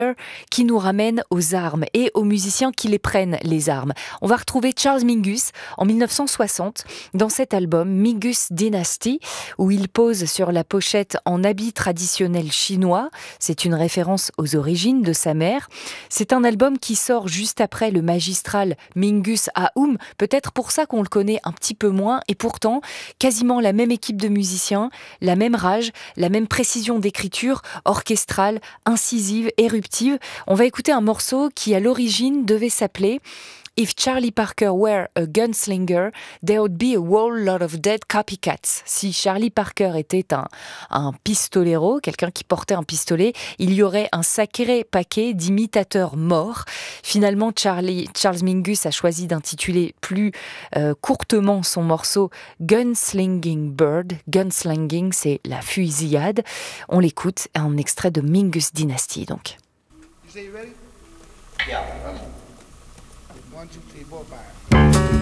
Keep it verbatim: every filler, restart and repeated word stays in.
qui nous ramène aux armes et aux musiciens qui les prennent, les armes. On va retrouver Charles Mingus en mille neuf cent soixante dans cet album Mingus Dynasty où il pose sur la pochette en habit traditionnel chinois. C'est une référence aux origines de sa mère. C'est un album qui sort juste après le magistral Mingus Aoum, peut-être pour ça qu'on le connaît un petit peu moins et pourtant quasiment la même équipe de musiciens, la même rage, la même précision d'écriture orchestrale, incisive, éruptive. On va écouter un morceau qui à l'origine devait s'appeler If Charlie Parker were a gunslinger, there would be a whole lot of dead copycats. Si Charlie Parker était un, un pistolero, quelqu'un qui portait un pistolet, il y aurait un sacré paquet d'imitateurs morts. Finalement, Charlie, Charles Mingus a choisi d'intituler plus euh, courtement son morceau Gunslinging Bird. Gunslinging, c'est la fusillade. On l'écoute, un extrait de Mingus Dynasty donc. You say you ready? Yeah. One, two, three, four, five.